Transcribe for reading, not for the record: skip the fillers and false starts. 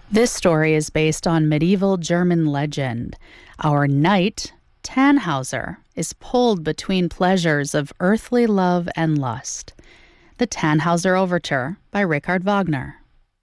This story is based on medieval German legend. Our knight, Tannhauser, is pulled between pleasures of earthly love and lust. The Tannhauser Overture by Richard Wagner.